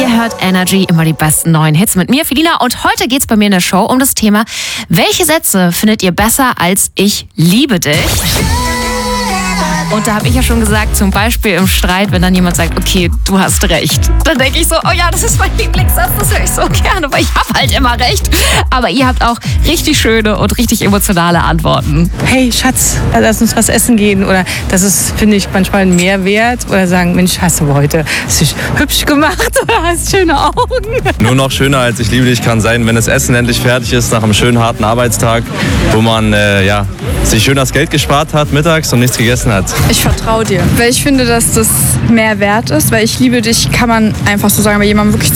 Ihr hört Energy, immer die besten neuen Hits mit mir, Felina. Und heute geht's bei mir in der Show um das Thema: Welche Sätze findet ihr besser als "Ich liebe dich"? Und da habe ich ja schon gesagt, zum Beispiel im Streit, wenn dann jemand sagt, okay, du hast recht. Dann denke ich so, oh ja, das ist mein Lieblingssatz, das höre ich so gerne, weil ich habe halt immer recht. Aber ihr habt auch richtig schöne und richtig emotionale Antworten. Hey Schatz, lass uns was essen gehen. Oder das ist, finde ich, manchmal ein Mehrwert. Oder sagen, Mensch, hast du heute hast dich hübsch gemacht oder hast schöne Augen. Nur noch schöner als "Ich liebe dich" kann sein, wenn das Essen endlich fertig ist nach einem schönen, harten Arbeitstag, wo man sich schön das Geld gespart hat mittags und nichts gegessen hat. Ich vertraue dir, weil ich finde, dass das mehr wert ist, weil "Ich liebe dich" kann man einfach so sagen, wenn jemand wirklich